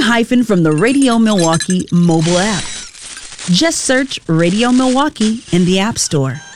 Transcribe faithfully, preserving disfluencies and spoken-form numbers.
hyphen from the Radio Milwaukee mobile app. Just search Radio Milwaukee in the App Store.